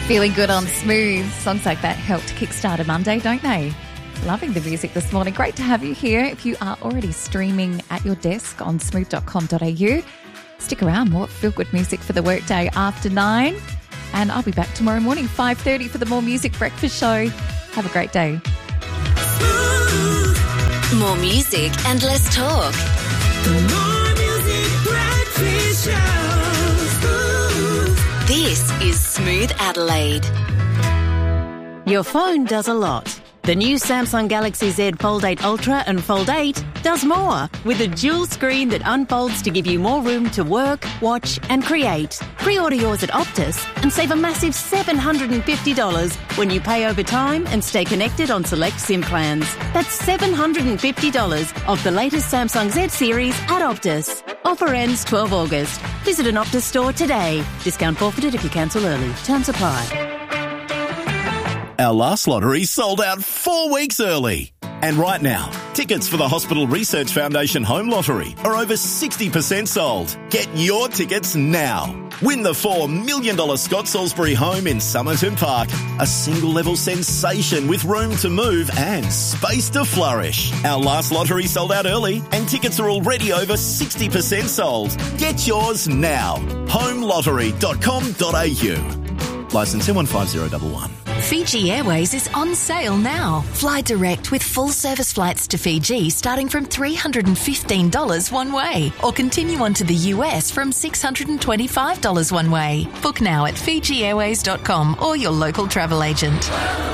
Feeling good on Smooth. Songs like that help to kickstart a Monday, don't they? Loving the music this morning. Great to have you here. If you are already streaming at your desk on smooth.com.au, stick around. More feel-good music for the workday after 9. And I'll be back tomorrow morning, 5:30 for the More Music Breakfast Show. Have a great day. More music and less talk. The More Music Breakfast Show. This is Smooth Adelaide. Your phone does a lot. The new Samsung Galaxy Z Fold 8 Ultra and Fold 8 does more, with a dual screen that unfolds to give you more room to work, watch and create. Pre-order yours at Optus and save a massive $750 when you pay over time and stay connected on select SIM plans. That's $750 of the latest Samsung Z series at Optus. Offer ends 12 August. Visit an Optus store today. Discount forfeited if you cancel early. Terms apply. Our last lottery sold out 4 weeks early. And right now, tickets for the Hospital Research Foundation Home Lottery are over 60% sold. Get your tickets now. Win the $4 million Scott Salisbury home in Somerton Park. A single-level sensation with room to move and space to flourish. Our last lottery sold out early and tickets are already over 60% sold. Get yours now. homelottery.com.au. Licence M15011. Fiji Airways is on sale now. Fly direct with full service flights to Fiji starting from $315 one way, or continue on to the US from $625 one way. Book now at FijiAirways.com or your local travel agent.